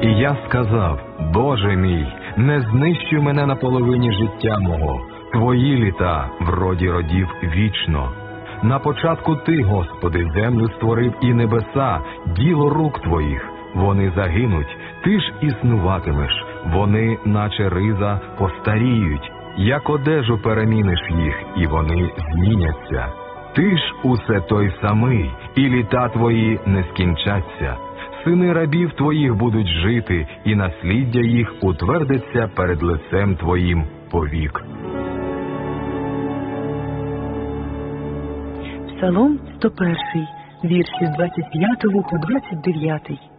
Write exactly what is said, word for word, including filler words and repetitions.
І я сказав: Боже мій, не знищуй мене на половині життя мого, Твої літа в роді родів вічно. На початку Ти, Господи, землю створив і небеса, діло рук Твоїх. Вони загинуть, Ти ж існуватимеш, вони, наче риза, постаріють. Як одежу переміниш їх, і вони зміняться. Ти ж усе той самий, і літа Твої не скінчаться. Сини рабів Твоїх будуть жити, і насліддя їх утвердиться перед лицем Твоїм повік. Псалом сто перший, вірші з двадцять п'ятого по двадцять дев'ятий.